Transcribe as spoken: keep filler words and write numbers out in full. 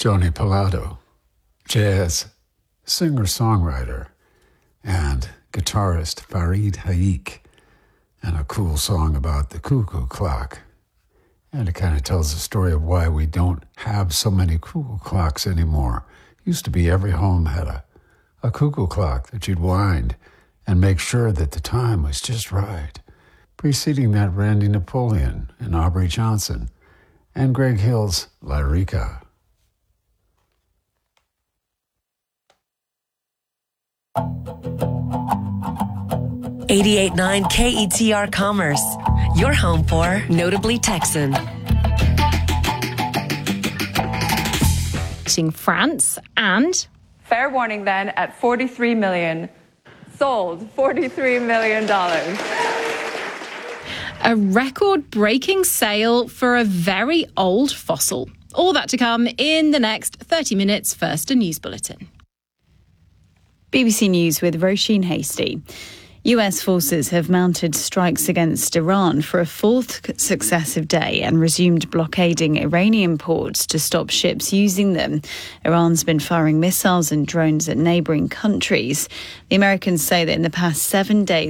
Joni Pilato, jazz singer-songwriter, and guitarist Farid Haik, and a cool song about the cuckoo clock. And it kind of tells the story of why we don't have so many cuckoo clocks anymore. Used to be every home had a, a cuckoo clock that you'd wind and make sure that the time was just right. Preceding that, Randy Napoleon and Aubrey Johnson, and Greg Hill's Lyrica. eighty-eight point nine K E T R Commerce, your home for Notably Texan. France and... Fair warning then, at forty-three million dollars. Sold forty-three million dollars. A record-breaking sale for a very old fossil. All that to come in the next thirty minutes. First, a news bulletin. B B C News with Roisin Hasty. U S forces have mounted strikes against Iran for a fourth successive day and resumed blockading Iranian ports to stop ships using them. Iran's been firing missiles and drones at neighbouring countries. The Americans say that in the past seven days,